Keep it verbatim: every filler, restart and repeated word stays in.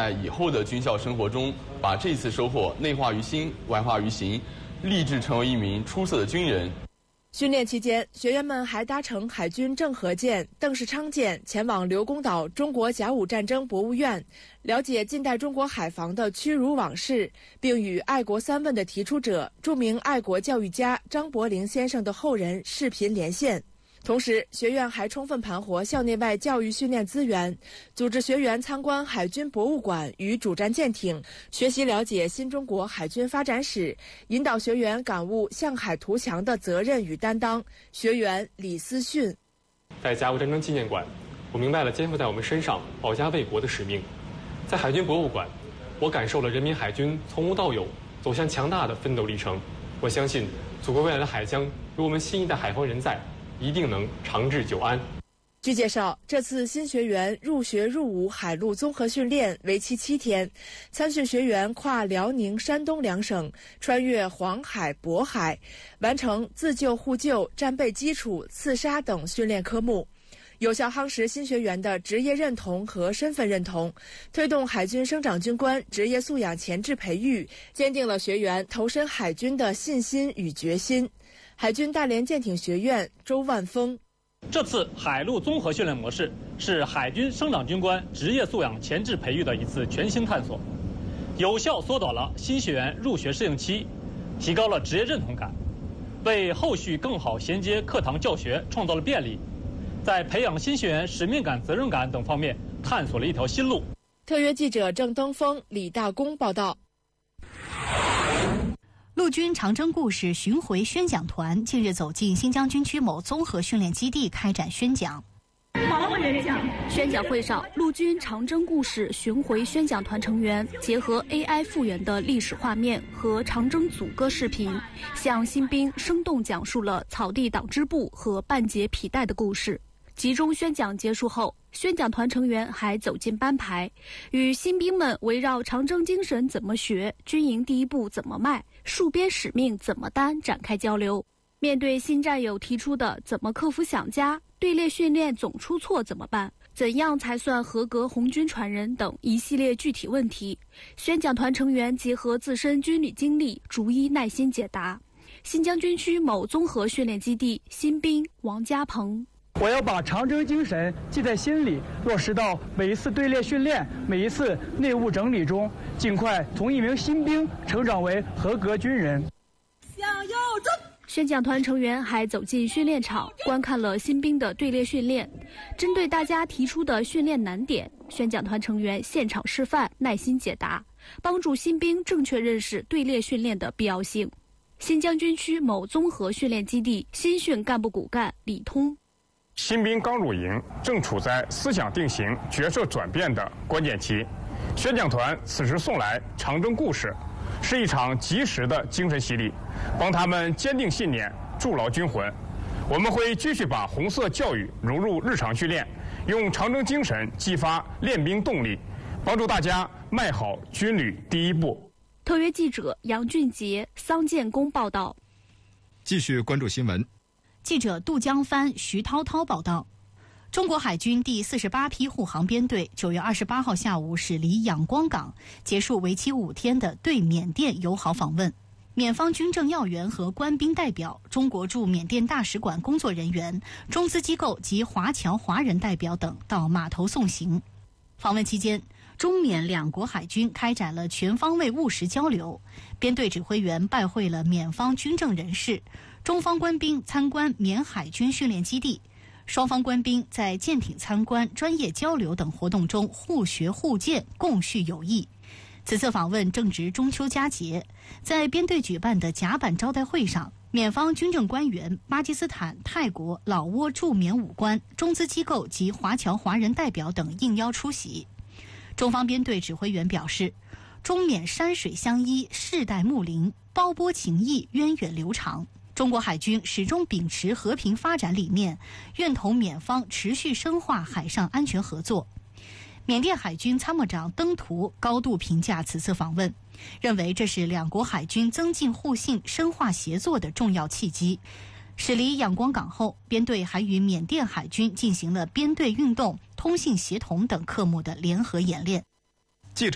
在以后的军校生活中，把这次收获内化于心、外化于行，立志成为一名出色的军人。 训练期间，学员们还搭乘海军郑和舰、邓世昌舰前往刘公岛中国甲午战争博物院，了解近代中国海防的屈辱往事，并与爱国三问的提出者、著名爱国教育家张伯苓先生的后人视频连线。同时，学院还充分盘活校内外教育训练资源，组织学员参观海军博物馆与主战舰艇，学习了解新中国海军发展史，引导学员感悟向海图强的责任与担当。学员李思训： 在甲午战争纪念馆，我明白了肩负在我们身上保家卫国的使命；在海军博物馆，我感受了人民海军从无到有走向强大的奋斗历程。我相信，祖国未来的海疆有我们新一代海防人在，一定能长治久安。 据介绍，这次新学员入学入伍海陆综合训练为期七天，参训学员跨辽宁、山东两省，穿越黄海、渤海，完成自救互救、战备基础、刺杀等训练科目，有效夯实新学员的职业认同和身份认同，推动海军生长军官职业素养前置培育，坚定了学员投身海军的信心与决心。海军大连舰艇学院周万峰： 这次海陆综合训练模式是海军生长军官职业素养前置培育的一次全新探索，有效缩短了新学员入学适应期，提高了职业认同感，为后续更好衔接课堂教学创造了便利，在培养新学员使命感、责任感等方面探索了一条新路。 特约记者郑登峰、李大公报道。 陆军长征故事巡回宣讲团近日走进新疆军区某综合训练基地开展宣讲。 宣讲会上，陆军长征故事巡回宣讲团成员结合 A I 复原的历史画面和长征组歌视频，向新兵生动讲述了草地党支部和半截皮带的故事。集中宣讲结束后，宣讲团成员还走进班排，与新兵们围绕长征精神怎么学、军营第一步怎么迈、戍边使命怎么担展开交流。面对新战友提出的怎么克服想家、队列训练总出错怎么办、怎样才算合格红军传人等一系列具体问题，宣讲团成员结合自身军旅经历，逐一耐心解答。新疆军区某综合训练基地新兵王家鹏： 我要把长征精神记在心里，落实到每一次队列训练、每一次内务整理中，尽快从一名新兵成长为合格军人。 向右转。宣讲团成员还走进训练场，观看了新兵的队列训练。针对大家提出的训练难点，宣讲团成员现场示范，耐心解答，帮助新兵正确认识队列训练的必要性。新疆军区某综合训练基地新训干部骨干李通： 新兵刚入营，正处在思想定型、角色转变的关键期。宣讲团此时送来长征故事，是一场及时的精神洗礼，帮他们坚定信念，筑牢军魂。我们会继续把红色教育融入日常训练，用长征精神激发练兵动力，帮助大家迈好军旅第一步。 特约记者杨俊杰、桑建功报道。 继续关注新闻。 记者杜江帆、徐涛涛报道，中国海军第四十八批护航编队九月二十八号下午驶离仰光港，结束为期五天的对缅甸友好访问。缅方军政要员和官兵代表、中国驻缅甸大使馆工作人员、中资机构及华侨华人代表等到码头送行。访问期间，中缅两国海军开展了全方位务实交流，编队指挥员拜会了缅方军政人士，中方官兵参观缅海军训练基地，双方官兵在舰艇参观、专业交流等活动中互学互鉴，共叙友谊。此次访问正值中秋佳节，在编队举办的甲板招待会上，缅方军政官员、巴基斯坦、泰国、老挝驻缅武官、中资机构及华侨华人代表等应邀出席。中方编队指挥员表示，中缅山水相依，世代睦邻，胞波情谊源远流长。中国海军始终秉持和平发展理念，愿同缅方持续深化海上安全合作。缅甸海军参谋长登图高度评价此次访问，认为这是两国海军增进互信、深化协作的重要契机。驶离仰光港后，编队还与缅甸海军进行了编队运动、通信协同等科目的联合演练。